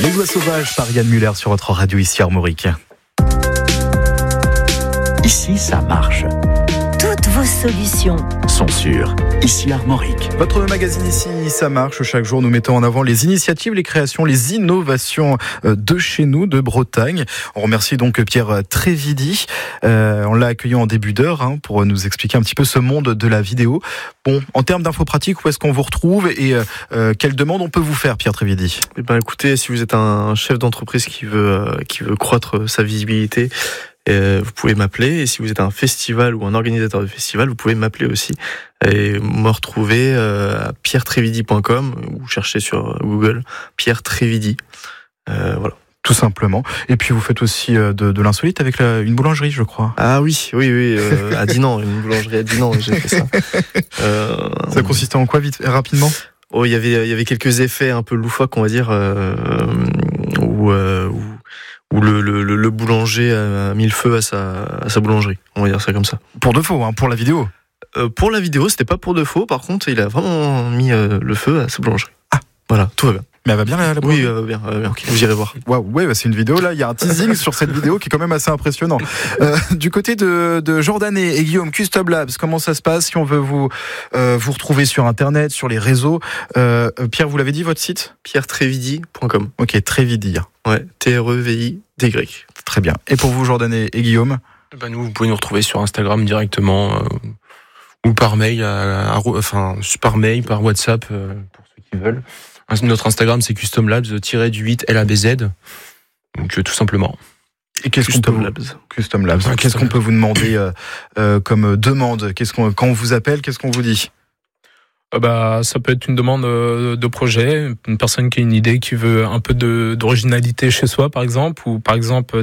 Les oies sauvages par Yann Muller sur votre radio ici Armorique. Ici, ça marche. Toutes vos solutions Sont sûres. Ici, Armorique. Votre magazine ici, ça marche. Chaque jour, nous mettons en avant les initiatives, les créations, les innovations de chez nous, de Bretagne. On remercie donc Pierre Trévidi. On l'a accueilli en début d'heure pour nous expliquer un petit peu ce monde de la vidéo. Bon, en termes d'infos pratiques, où est-ce qu'on vous retrouve et quelles demandes on peut vous faire, Pierre Trévidi ? Eh ben, écoutez, si vous êtes un chef d'entreprise qui veut croître sa visibilité, vous pouvez m'appeler. Et si vous êtes un festival ou un organisateur de festival, vous pouvez m'appeler aussi et me retrouver à pierretrévidi.com ou chercher sur Google Pierre Trévidi. Voilà. Tout simplement. Et puis vous faites aussi de l'insolite avec une boulangerie, je crois. Ah oui, à Dinan, une boulangerie à Dinan, j'ai fait ça. Ça consistait en quoi, vite, rapidement ? Oh, il y avait quelques effets un peu loufoques, on va dire, où le boulanger a mis le feu à sa boulangerie. On va dire ça comme ça. Pour de faux, pour la vidéo. Pour la vidéo, c'était pas pour de faux. Par contre, il a vraiment mis le feu à sa boulangerie. Ah, voilà, tout va bien. Mais elle va bien la Oui, boulangerie ? elle va bien. Okay. Vous irez voir. Waouh, ouais, c'est une vidéo là. Il y a un teasing sur cette vidéo qui est quand même assez impressionnant. Du côté de Jordan et Guillaume, Custom Labs, comment ça se passe si on veut vous retrouver sur Internet, sur les réseaux ? Pierre, vous l'avez dit, votre site ? pierretrévidi.com. Ok, Trévidi. Ouais, Trévidy. Très bien. Et pour vous, Jordan et Guillaume ? Nous, vous pouvez nous retrouver sur Instagram directement ou par mail, par mail, par WhatsApp pour ceux qui veulent. Notre Instagram, c'est Custom Labs -du8 LABZ. Donc tout simplement. Et qu'est-ce Custom Labs. Custom Labs. Ah, Qu'est-ce qu'on peut vous demander comme demande ? Quand on vous appelle, qu'est-ce qu'on vous dit ? Ça peut être une demande de projet, une personne qui a une idée, qui veut un peu d'originalité chez soi, par exemple, ou par exemple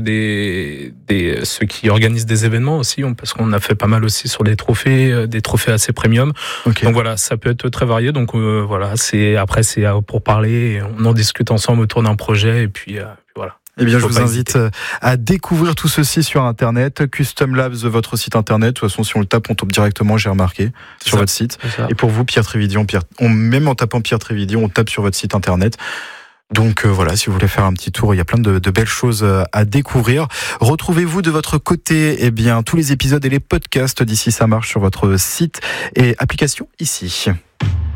ceux qui organisent des événements aussi, parce qu'on a fait pas mal aussi sur des trophées assez premium. Okay. Donc voilà, ça peut être très varié. Donc c'est pour parler, et on en discute ensemble autour d'un projet, et puis voilà. Eh bien, je vous invite à découvrir tout ceci sur Internet. Custom Labs, votre site Internet. De toute façon, si on le tape, on tombe directement, j'ai remarqué, sur votre site. Et pour vous, Pierre Trévidi, même en tapant Pierre Trévidi, on tape sur votre site Internet. Donc voilà, si vous voulez faire un petit tour, il y a plein de belles choses à découvrir. Retrouvez-vous de votre côté tous les épisodes et les podcasts d'ici ça marche sur votre site et application ici.